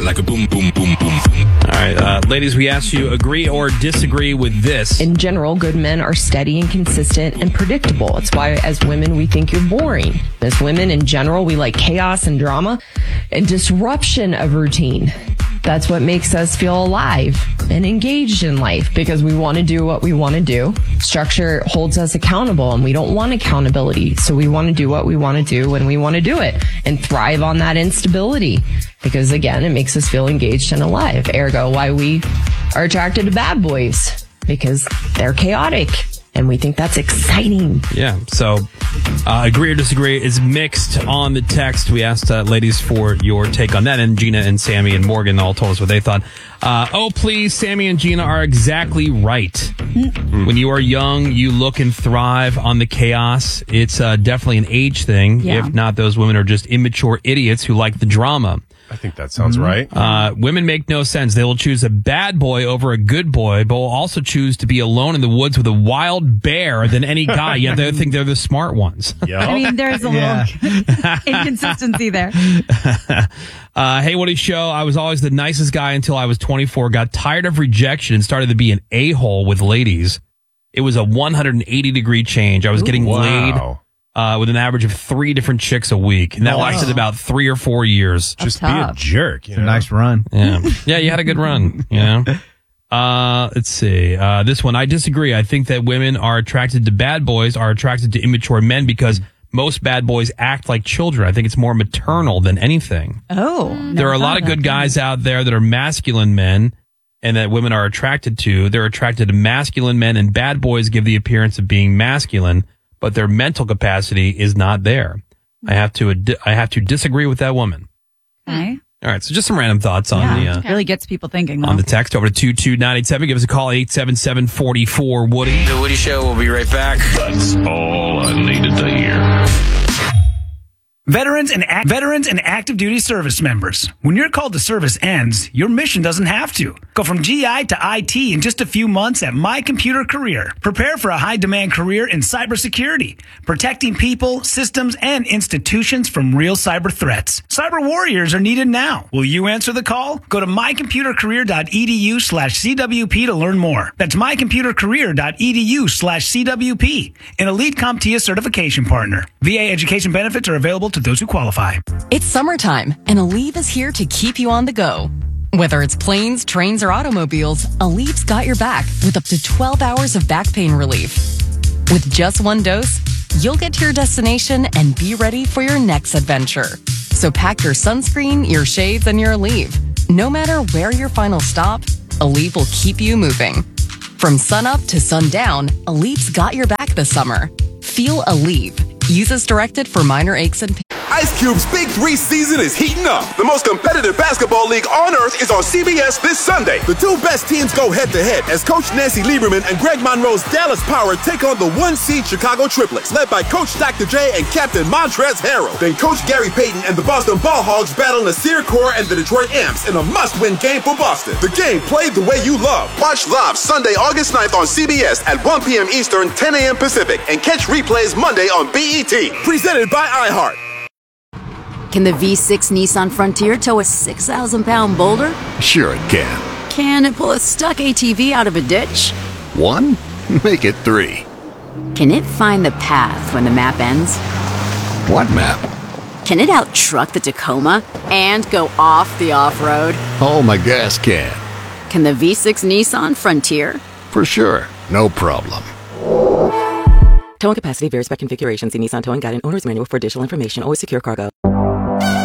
like a boom, boom, boom, boom, boom. All right, ladies, we asked you agree or disagree with this. In general, good men are steady and consistent and predictable. It's why, as women, we think you're boring. As women, in general, we like chaos and drama and disruption of routine. That's what makes us feel alive and engaged in life because we want to do what we want to do. Structure holds us accountable and we don't want accountability. So we want to do what we want to do when we want to do it and thrive on that instability because, again, it makes us feel engaged and alive. Ergo, why we are attracted to bad boys because they're chaotic. And we think that's exciting. Yeah. So, agree or disagree is mixed on the text. We asked ladies for your take on that. And Gina and Sammy and Morgan all told us what they thought. Oh, please, Sammy and Gina are exactly right. When you are young, you look and thrive on the chaos. It's definitely an age thing. Yeah. If not, those women are just immature idiots who like the drama. I think that sounds right. Women make no sense. They will choose a bad boy over a good boy, but will also choose to be alone in the woods with a wild bear than any guy. Yet they think they're the smart ones. Yep. I mean, there's a little inconsistency there. Hey, Woody Show. I was always the nicest guy until I was 24. Got tired of rejection and started to be an a-hole with ladies. It was a 180-degree change. I was getting laid with an average of 3 different chicks a week. And that lasted about 3 or 4 years. Just be tough. a jerk. You know? A nice run. Yeah. Yeah, you had a good run, you know? Let's see. This one, I disagree. I think that women are attracted to bad boys, are attracted to immature men because most bad boys act like children. I think it's more maternal than anything. Oh. There are a lot of good guys out there that are masculine men and that women are attracted to. They're attracted to masculine men, and bad boys give the appearance of being masculine, but their mental capacity is not there. I have to disagree with that woman. Okay. All right, so just some random thoughts on the really gets people thinking. on the text over to 22987. Give us a call at 877-44-WOODY. The Woody Show will be right back. That's all I needed to hear. Veterans and active duty service members. When your call to service ends, your mission doesn't have to. Go from GI to IT in just a few months at My Computer Career. Prepare for a high-demand career in cybersecurity, protecting people, systems, and institutions from real cyber threats. Cyber warriors are needed now. Will you answer the call? Go to mycomputercareer.edu/CWP to learn more. That's mycomputercareer.edu/CWP, an Elite CompTIA certification partner. VA education benefits are available to those who qualify. It's summertime, and Aleve is here to keep you on the go. Whether it's planes, trains, or automobiles, Aleve's got your back with up to 12 hours of back pain relief. With just one dose, you'll get to your destination and be ready for your next adventure. So pack your sunscreen, your shades, and your Aleve. No matter where your final stop, Aleve will keep you moving. From sunup to sundown, Aleve's got your back this summer. Feel Aleve. Use as directed for minor aches and pains. Ice Cube's Big 3 season is heating up. The most competitive basketball league on earth is on CBS this Sunday. The 2 best teams go head-to-head as Coach Nancy Lieberman and Greg Monroe's Dallas Power take on the 1-seed Chicago Triplets, led by Coach Dr. J and Captain Montrezl Harrell. Then Coach Gary Payton and the Boston Ball Hogs battle Nasir Kaur and the Detroit Amps in a must-win game for Boston. The game played the way you love. Watch live Sunday, August 9th on CBS at 1 p.m. Eastern, 10 a.m. Pacific, and catch replays Monday on BET. Presented by iHeart. Can the V6 Nissan Frontier tow a 6,000-pound boulder? Sure it can. Can it pull a stuck ATV out of a ditch? 1? Make it 3. Can it find the path when the map ends? What map? Can it out-truck the Tacoma and go off the off-road? Oh, my gas can. Can the V6 Nissan Frontier? For sure. No problem. Towing capacity varies by configuration. See Nissan Towing Guide and Owner's Manual for additional information. Always secure cargo.